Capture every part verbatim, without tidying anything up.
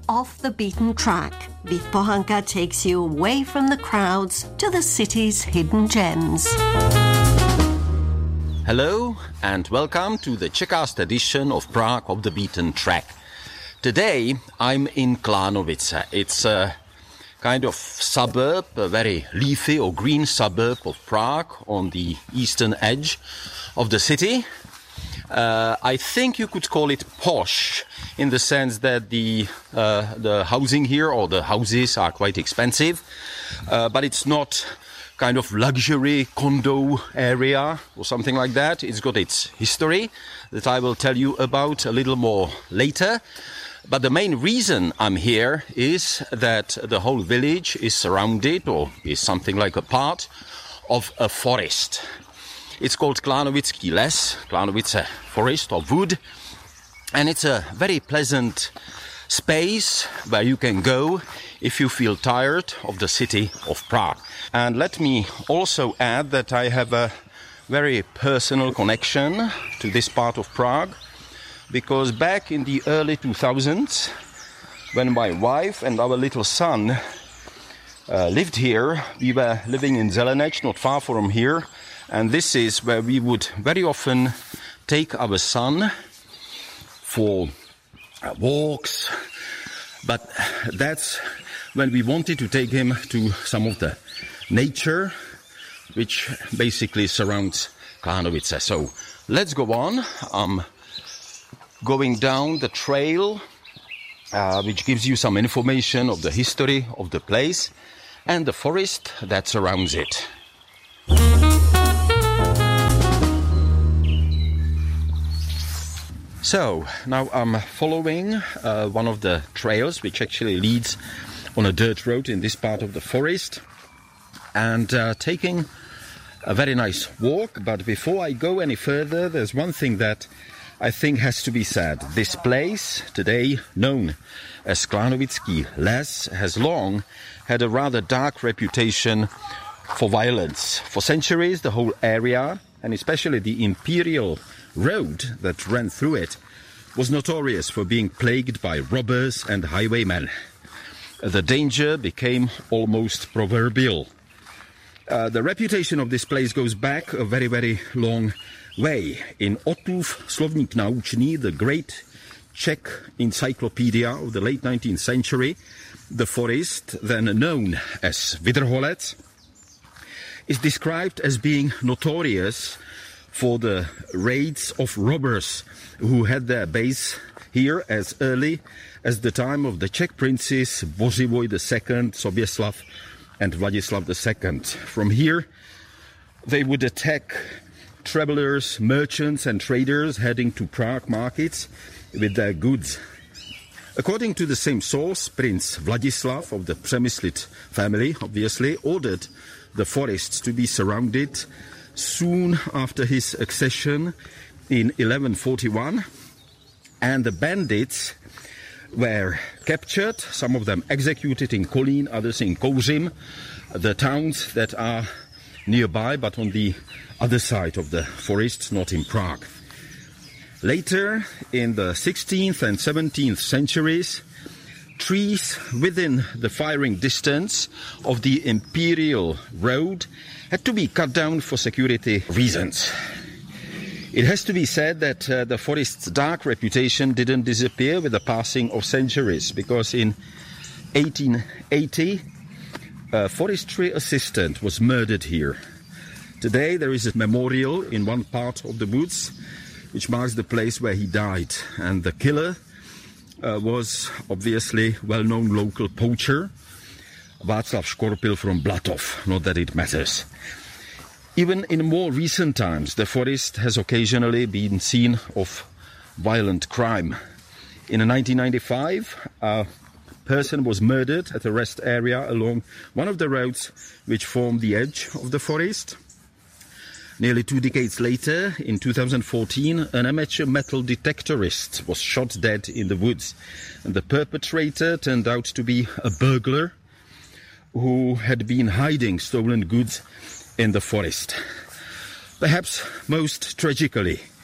off the beaten track. Beat Pochanka takes you away from the crowds to the city's hidden gems. Hello and welcome to the Czechcast edition of Prague Off the Beaten Track. Today I'm in Klánovice. It's a kind of suburb, a very leafy or green suburb of Prague on the eastern edge of the city. Uh, I think you could call it posh in the sense that the uh, the housing here or the houses are quite expensive, uh, but it's not kind of luxury condo area or something like that. It's got its history that I will tell you about a little more later. But the main reason I'm here is that the whole village is surrounded or is something like a part of a forest. It's called Klánovický les, Klánovice forest or wood, and it's a very pleasant space where you can go if you feel tired of the city of Prague. And let me also add that I have a very personal connection to this part of Prague, because back in the early two thousands, when my wife and our little son uh, lived here, we were living in Zelenec, not far from here. And this is where we would very often take our son for uh, walks. But that's when we wanted to take him to some of the nature, which basically surrounds Klánovice. So let's go on. I'm going down the trail, uh, which gives you some information of the history of the place and the forest that surrounds it. So, now I'm following uh, one of the trails which actually leads on a dirt road in this part of the forest and uh, taking a very nice walk. But before I go any further, there's one thing that I think has to be said. This place, today known as Klánovický les, has long had a rather dark reputation for violence. For centuries, the whole area, and especially the Imperial Road that ran through it, was notorious for being plagued by robbers and highwaymen. The danger became almost proverbial. Uh, the reputation of this place goes back a very, very long way. In Ottův Slovník naučný, the great Czech encyclopedia of the late nineteenth century, the forest, then known as Vydrholec, is described as being notorious for the raids of robbers who had their base here as early as the time of the Czech princes Bořivoj the Second, Soběslav and Vladislav the Second. From here they would attack travelers, merchants and traders heading to Prague markets with their goods. According to the same source, Prince Vladislav of the Přemyslit family, obviously, ordered the forests to be surrounded soon after his accession in eleven forty-one, and the bandits were captured, some of them executed in Kolín, others in Kouřim, the towns that are nearby but on the other side of the forest, not in Prague. Later, in the sixteenth and seventeenth centuries, trees within the firing distance of the Imperial Road had to be cut down for security reasons. It has to be said that uh, the forest's dark reputation didn't disappear with the passing of centuries, because in eighteen eighty, a forestry assistant was murdered here. Today there is a memorial in one part of the woods which marks the place where he died, and the killer uh, was obviously well-known local poacher Václav Škorpil from Blatov, not that it matters. Even in more recent times, the forest has occasionally been scene of violent crime. In nineteen ninety-five, a person was murdered at a rest area along one of the roads which form the edge of the forest. Nearly two decades later, in two thousand fourteen, an amateur metal detectorist was shot dead in the woods, and the perpetrator turned out to be a burglar who had been hiding stolen goods in the forest. Perhaps most tragically,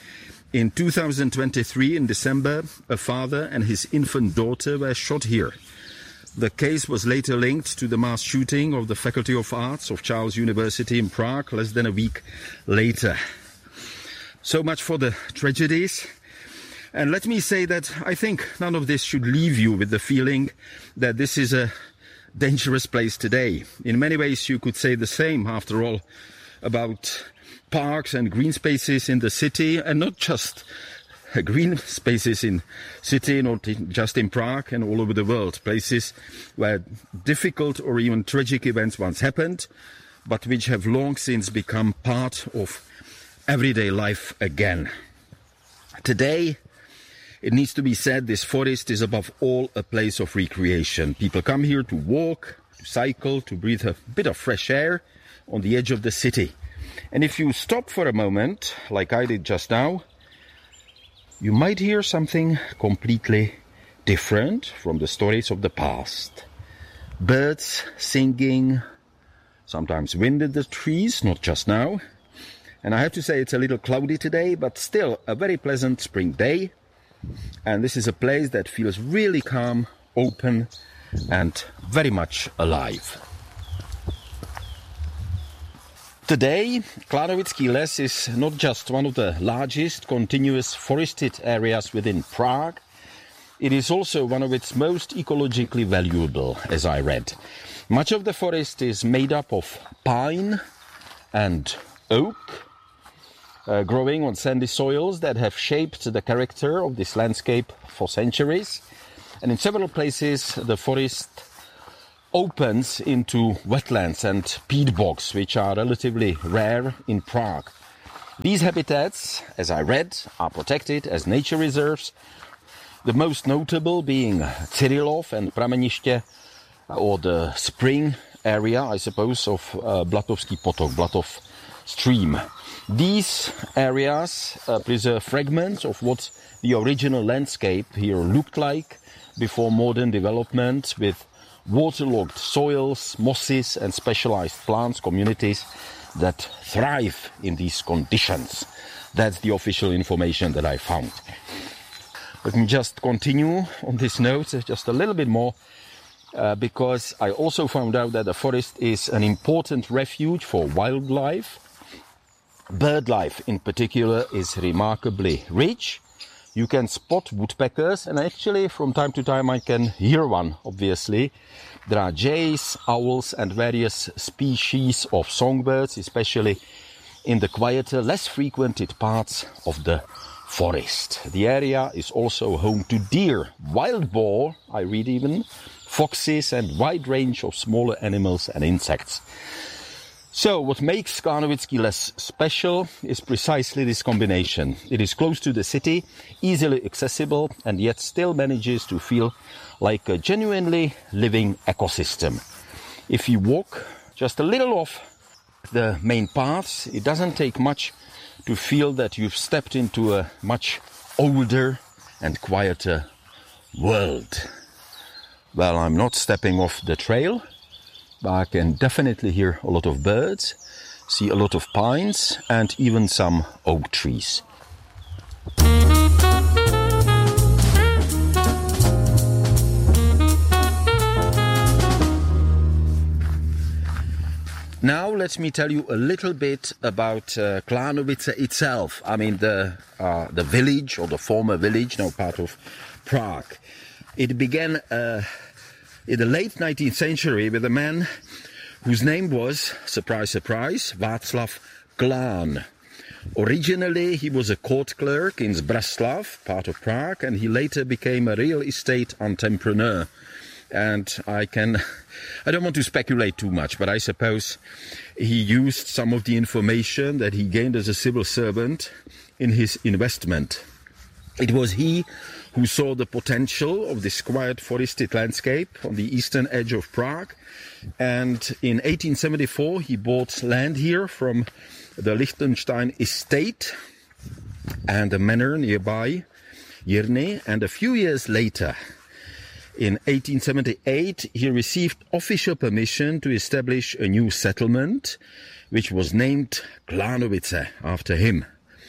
In two thousand twenty-three, in December, a father and his infant daughter were shot here. The case was later linked to the mass shooting of the Faculty of Arts of Charles University in Prague less than a week later. So much for the tragedies. And let me say that I think none of this should leave you with the feeling that this is a dangerous place today. In many ways you could say the same, after all, about parks and green spaces in the city, and not just green spaces in city, not just in Prague and all over the world, places where difficult or even tragic events once happened, but which have long since become part of everyday life again. Today, it needs to be said, this forest is above all a place of recreation. People come here to walk, to cycle, to breathe a bit of fresh air on the edge of the city. And if you stop for a moment, like I did just now, you might hear something completely different from the stories of the past. Birds singing, sometimes wind in the trees, not just now. And I have to say it's a little cloudy today, but still a very pleasant spring day. And this is a place that feels really calm, open, and very much alive. Today, Klánovický les is not just one of the largest continuous forested areas within Prague, it is also one of its most ecologically valuable, as I read. Much of the forest is made up of pine and oak, uh, growing on sandy soils that have shaped the character of this landscape for centuries. And in several places, the forest opens into wetlands and peat bogs, which are relatively rare in Prague. These habitats, as I read, are protected as nature reserves, the most notable being Cyrillov and Prameniště, or the spring area, I suppose, of uh, Blatovský potok, Blatov stream. These areas uh, preserve fragments of what the original landscape here looked like before modern development, with waterlogged soils, mosses and specialized plants communities that thrive in these conditions. That's the official information that I found. Let me just continue on this note just a little bit more, uh, because I also found out that the forest is an important refuge for wildlife. Bird life in particular is remarkably rich. You can spot woodpeckers, and actually from time to time I can hear one, obviously. There are jays, owls and various species of songbirds, especially in the quieter, less frequented parts of the forest. The area is also home to deer, wild boar, I read even, foxes and wide range of smaller animals and insects. So what makes Klánovický les special is precisely this combination. It is close to the city, easily accessible, and yet still manages to feel like a genuinely living ecosystem. If you walk just a little off the main paths, it doesn't take much to feel that you've stepped into a much older and quieter world. Well, I'm not stepping off the trail, but I can definitely hear a lot of birds, see a lot of pines and even some oak trees. Now let me tell you a little bit about uh, Klánovice itself. I mean the uh, the village, or the former village, now part of Prague. It began uh, in the late nineteenth century with a man whose name was, surprise, surprise, Václav Klán. Originally he was a court clerk in Zbraslav, part of Prague, and he later became a real estate entrepreneur. And I can, I don't want to speculate too much, but I suppose he used some of the information that he gained as a civil servant in his investment. It was he who saw the potential of this quiet forested landscape on the eastern edge of Prague. And in eighteen seventy-four, he bought land here from the Lichtenstein estate and a manor nearby, Jirny. And a few years later, in eighteen seventy-eight, he received official permission to establish a new settlement, which was named Klánovice after him.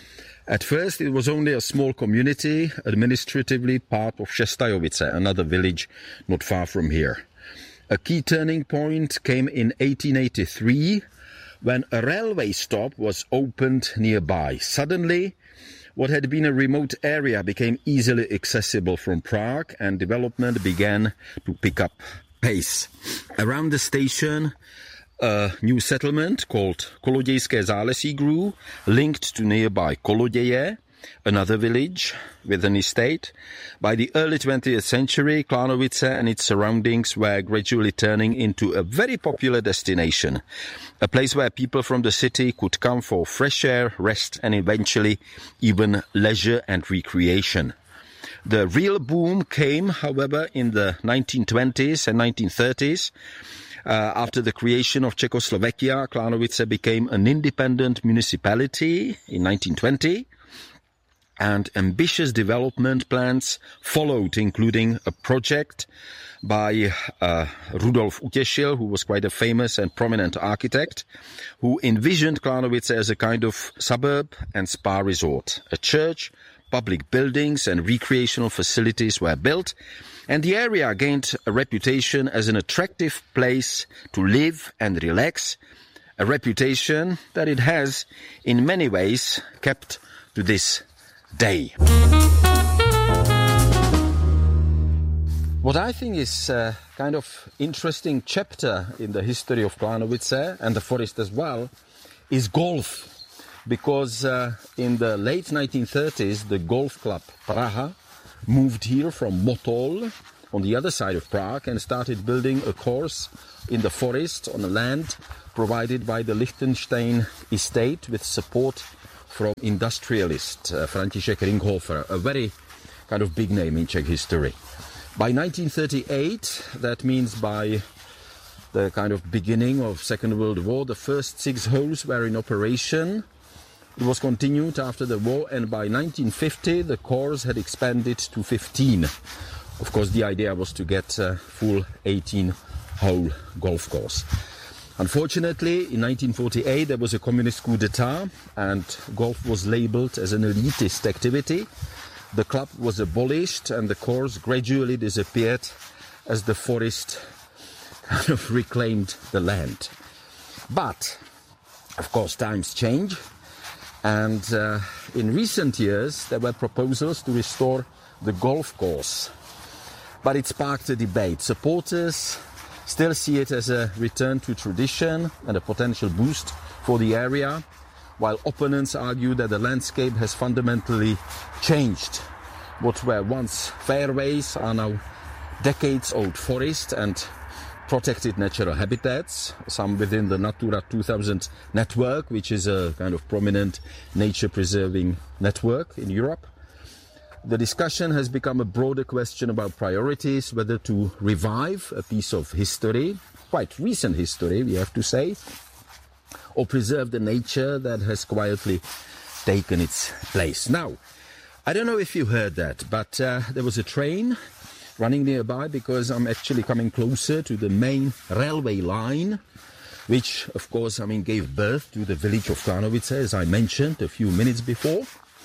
At first, it was only a small community, administratively part of Šestajovice, another village not far from here. A key turning point came in eighteen eighty-three, when a railway stop was opened nearby. Suddenly, what had been a remote area became easily accessible from Prague, and development began to pick up pace. Around the station, a new settlement called Kolodějské Zálesí grew, linked to nearby Koloděje, another village with an estate. By the early twentieth century, Klánovice and its surroundings were gradually turning into a very popular destination, a place where people from the city could come for fresh air, rest, and eventually even leisure and recreation. The real boom came, however, in the nineteen twenties and nineteen thirties. Uh, after the creation of Czechoslovakia, Klánovice became an independent municipality in nineteen twenty, and ambitious development plans followed, including a project by uh, Rudolf Utěšil, who was quite a famous and prominent architect, who envisioned Klánovice as a kind of suburb and spa resort. A church, public buildings and recreational facilities were built, and the area gained a reputation as an attractive place to live and relax, a reputation that it has in many ways kept to this day. What I think is a kind of interesting chapter in the history of Klánovice and the forest as well is golf. Because uh, in the late nineteen thirties, the golf club Praha moved here from Motol on the other side of Prague and started building a course in the forest on a land provided by the Lichtenstein estate with support from industrialist uh, František Ringhofer, a very kind of big name in Czech history. By nineteen thirty-eight, that means by the kind of beginning of Second World War, the first six holes were in operation. It was continued after the war, and by nineteen fifty the course had expanded to fifteen. Of course, the idea was to get a full eighteen-hole golf course. Unfortunately, in nineteen forty-eight there was a communist coup d'etat, and golf was labeled as an elitist activity. The club was abolished, and the course gradually disappeared as the forest kind of reclaimed the land. But, of course, times change. And uh, in recent years, there were proposals to restore the golf course. But it sparked a debate. Supporters still see it as a return to tradition and a potential boost for the area, while opponents argue that the landscape has fundamentally changed. What were once fairways are now decades-old forest and protected natural habitats, some within the Natura two thousand network, which is a kind of prominent nature-preserving network in Europe. The discussion has become a broader question about priorities, whether to revive a piece of history, quite recent history, we have to say, or preserve the nature that has quietly taken its place. Now, I don't know if you heard that, but uh, there was a train running nearby, because I'm actually coming closer to the main railway line, which, of course, I mean, gave birth to the village of Klánovice, as I mentioned a few minutes before.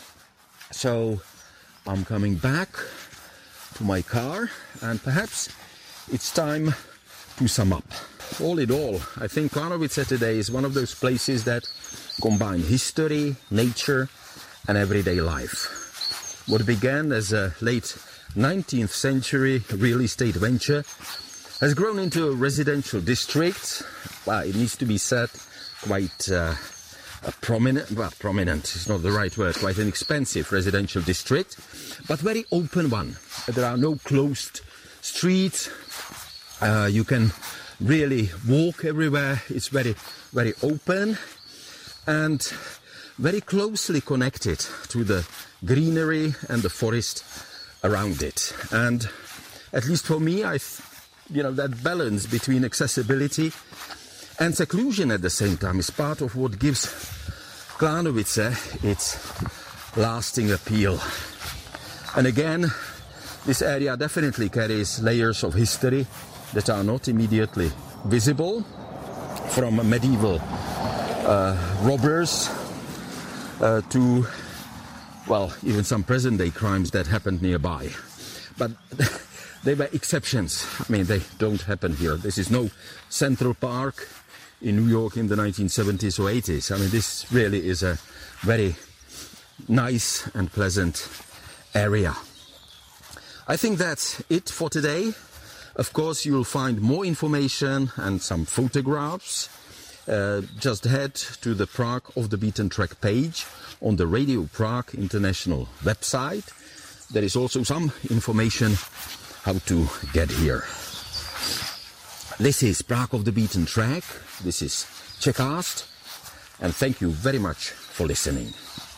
So I'm coming back to my car, and perhaps it's time to sum up. All in all, I think Klánovice today is one of those places that combine history, nature, and everyday life. What began as a late nineteenth century real estate venture has grown into a residential district. Well, it needs to be said, quite uh, a prominent, well, prominent is not the right word, quite an expensive residential district, but very open one. There are no closed streets. Uh, you can really walk everywhere. It's very, very open and very closely connected to the greenery and the forest around it. And at least for me, I, you know, that balance between accessibility and seclusion at the same time is part of what gives Klánovice its lasting appeal. And again, this area definitely carries layers of history that are not immediately visible, from medieval uh, robbers uh, to well, even some present-day crimes that happened nearby. But they were exceptions. I mean, they don't happen here. This is no Central Park in New York in the nineteen seventies or eighties. I mean, this really is a very nice and pleasant area. I think that's it for today. Of course, you'll find more information and some photographs. Uh, just head to the Prague Off the Beaten Track page on the Radio Prague International website. There is also some information how to get here. This is Prague Off the Beaten Track. This is Czechcast, and thank you very much for listening.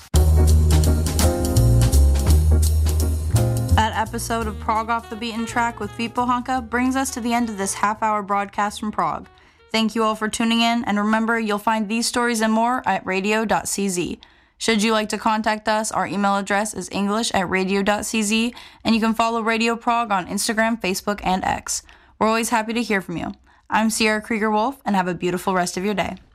That episode of Prague Off the Beaten Track with Pete Bohanka brings us to the end of this half-hour broadcast from Prague. Thank you all for tuning in, and remember, you'll find these stories and more at radio dot c z. Should you like to contact us, our email address is english at radio dot c z, and you can follow Radio Prague on Instagram, Facebook, and X. We're always happy to hear from you. I'm Sierra Krieger-Wolf, and have a beautiful rest of your day.